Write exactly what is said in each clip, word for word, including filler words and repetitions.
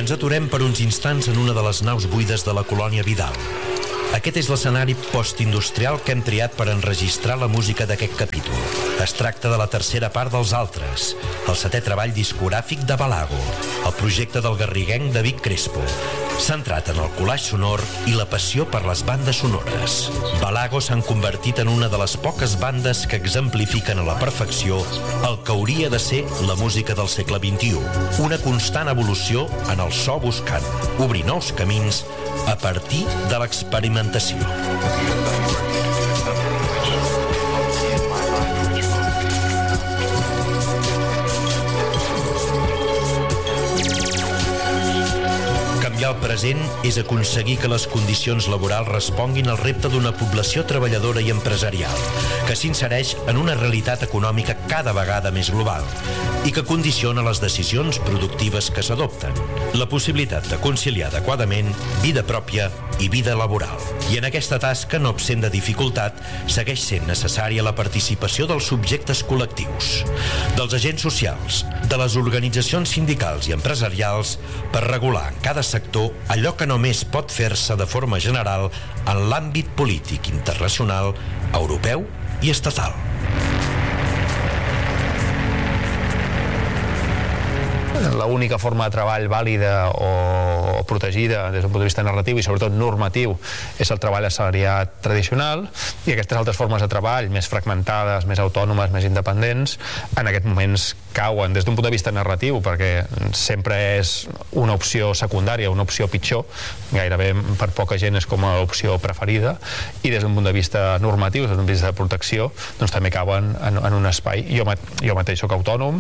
Ens aturem per uns instants en una de les naus buides de la colònia Vidal. Aquest és l'escenari postindustrial que hem triat per enregistrar la música d'aquest capítol. Es tracta de la tercera part dels Altres, el setè treball discogràfic de Balago, el projecte del garriguenc David Crespo, centrat en el collage sonor i la passió per les bandes sonores. Balago s'han convertit en una de les poques bandes que exemplifiquen a la perfecció el que hauria de ser la música del segle vint-i-u. Una constant evolució en el so buscant, obrir nous camins a partir de l'experimentació. Canviar el present és aconseguir que les condicions laborals responguin al repte d'una població treballadora i empresarial, que s'insereix en una realitat econòmica cada vegada més global i que condiciona les decisions productives que s'adopten. La possibilitat de conciliar adequadament vida pròpia i vida laboral. I en aquesta tasca, no absent de dificultat, segueix sent necessària la participació dels subjectes col·lectius, dels agents socials, de les organitzacions sindicals i empresarials per regular en cada sector allò que només pot fer-se de forma general en l'àmbit polític internacional, europeu i estatal. L'única forma de treball vàlida o protegida des d'un punt de vista narratiu i sobretot normatiu és el treball assalariat tradicional, i aquestes altres formes de treball més fragmentades, més autònomes, més independents, en aquests moments cauen des d'un punt de vista narratiu, perquè sempre és una opció secundària, una opció pitjor, gairebé per poca gent és com a opció preferida, i des d'un punt de vista normatiu, des d'un punt de vista de protecció, doncs també cauen en, en un espai. Jo, jo mateix soc autònom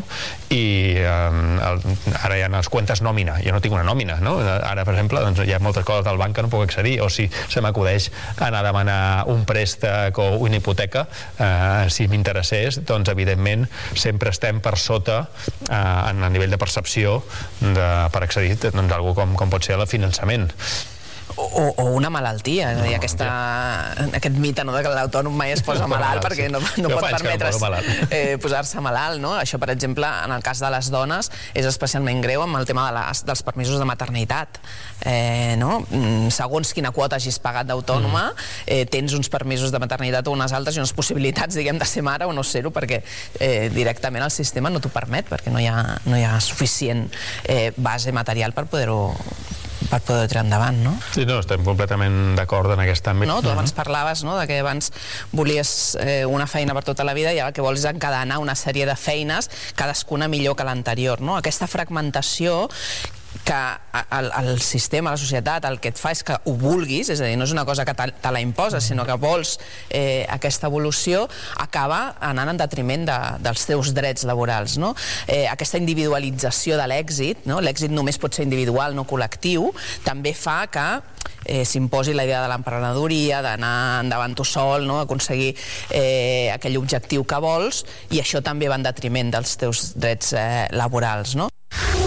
i eh, el, ara hi ha els comptes nòmina, jo no tinc una nòmina, no? Ara, per exemple, doncs, hi ha moltes coses del banc que no puc accedir, o si se m'acudeix anar a demanar un préstec o una hipoteca, eh, si m'interessés, doncs evidentment sempre estem per sota eh, en el nivell de percepció de, per accedir doncs, a algú com, com pot ser el finançament. O, o una malaltia, és a dir, aquesta, aquest mite, no, que l'autònom mai es posa malalt perquè no, no pot permetre's eh, posar-se malalt, no? Això, per exemple, en el cas de les dones és especialment greu amb el tema de les, dels permisos de maternitat, eh, no? Segons quina quota hagis pagat d'autònoma, eh, tens uns permisos de maternitat o unes altres i unes possibilitats, diguem, de ser mare o no ser-ho, perquè eh, directament el sistema no t'ho permet, perquè no hi ha, no hi ha suficient eh, base material per poder-ho per poder tirar endavant, no? Sí, no, estem completament d'acord en aquest àmbit. No, tu abans parlaves, no?, de que abans volies eh, una feina per tota la vida i ara el que vols és encadenar una sèrie de feines, cadascuna millor que l'anterior, no? Aquesta fragmentació que el, el sistema, la societat, el que et fa és que ho vulguis, és a dir, no és una cosa que te, te la imposes, sinó que vols eh, aquesta evolució, acaba anant en detriment de, dels teus drets laborals, no? Eh, aquesta individualització de l'èxit, no? L'èxit només pot ser individual, no col·lectiu, també fa que eh, s'imposi la idea de l'emprenedoria, d'anar endavant tu sol, no? Aconseguir eh, aquell objectiu que vols, i això també va en detriment dels teus drets eh, laborals, no?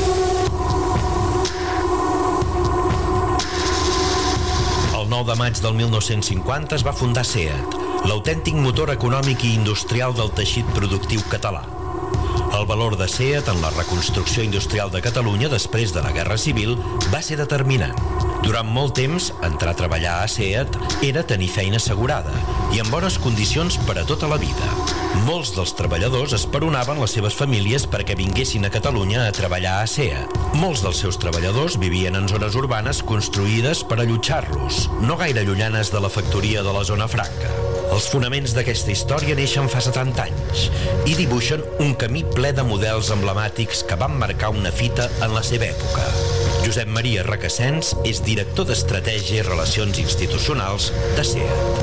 El nou de maig del mil nou-cents cinquanta es va fundar SEAT, l'autèntic motor econòmic i industrial del teixit productiu català. El valor de SEAT en la reconstrucció industrial de Catalunya després de la Guerra Civil va ser determinant. Durant molt temps, entrar a treballar a SEAT era tenir feina assegurada i en bones condicions per a tota la vida. Molts dels treballadors esperonaven les seves famílies perquè vinguessin a Catalunya a treballar a SEAT. Molts dels seus treballadors vivien en zones urbanes construïdes per allotjar-los, no gaire llunyanes de la factoria de la Zona Franca. Els fonaments d'aquesta història neixen fa setanta anys i dibuixen un camí ple de models emblemàtics que van marcar una fita en la seva època. Josep Maria Requesens és director d'Estratègia i Relacions Institucionals de SEAT.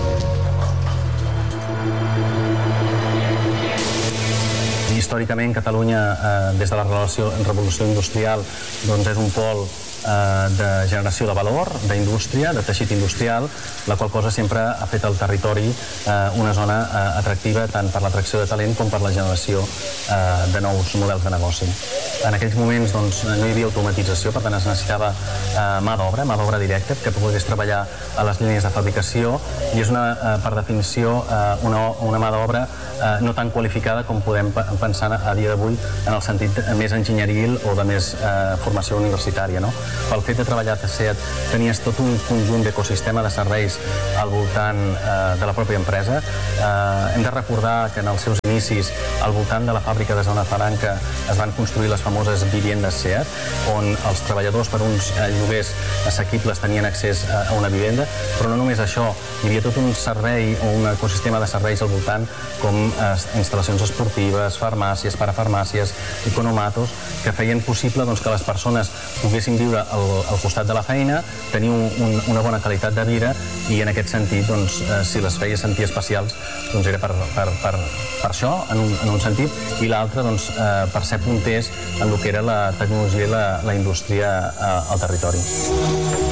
Històricament, Catalunya, eh, des de la relació, revolució industrial, doncs és un pol eh, de generació de valor, d'indústria, de teixit industrial, la qual cosa sempre ha fet el territori eh, una zona eh, atractiva tant per l'atracció de talent com per la generació eh, de nous models de negoci. En aquells moments doncs, no hi havia automatització, per tant es necessitava eh, mà d'obra, mà d'obra directa, que pogués treballar a les línies de fabricació, i és una, eh, per definició eh, una, una mà d'obra eh, no tan qualificada com podem pensar a dia d'avui en el sentit més enginyeril o de més eh, formació universitària, no? pel fet de treballar a SEAT tenies tot un conjunt d'ecosistema de serveis al voltant eh, de la pròpia empresa. Eh, hem de recordar que en els seus inicis, al voltant de la fàbrica de Zona Franca, es van construir les famoses viviendes SEAT, on els treballadors per uns eh, lloguers assequibles tenien accés a, a una vivenda, però no només això, hi havia tot un servei o un ecosistema de serveis al voltant, com eh, instal·lacions esportives, farmàcies, parafarmàcies, economatos, que feien possible doncs, que les persones poguessin viure al, al costat de la feina, tenir un, un, una bona qualitat de vida, i en aquest sentit, doncs, eh, si les feia sentir especials, doncs era per, per, per, per això, en un, en un sentit, i l'altre doncs, eh, per ser punters en el que era la tecnologia i la, la indústria eh, al territori.